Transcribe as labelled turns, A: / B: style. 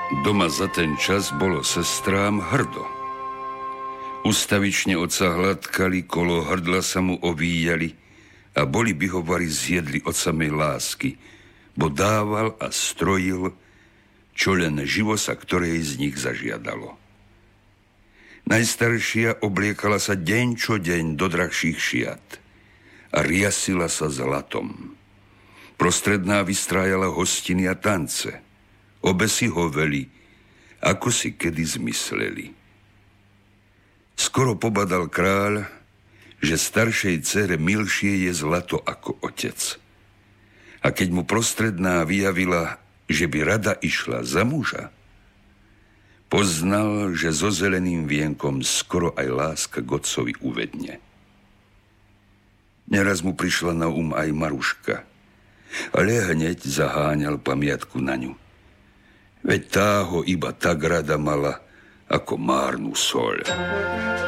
A: Doma za ten čas bolo sestrám hrdo. Ustavične oca hladkali, kolo hrdla sa mu ovíjali a boli by ho vari zjedli od samej lásky, bo dával a strojil, čo len živo sa ktorej z nich zažiadalo. Najstaršia obliekala sa deň čo deň do drahších šiat a riasila sa zlatom. Prostredná vystrájala hostiny a tance. Obe si hoveli, ako si kedy zmysleli. Skoro pobadal kráľ, že staršej dcere milšie je zlato ako otec. A keď mu prostredná vyjavila, že by rada išla za muža, poznal, že so zeleným vienkom skoro aj láska k otcovi uvedne. Neraz mu prišla na aj Maruška, ale hneď zaháňal pamiatku na ňu. Veď tá ho iba tak rada mala, ako márnu soľ.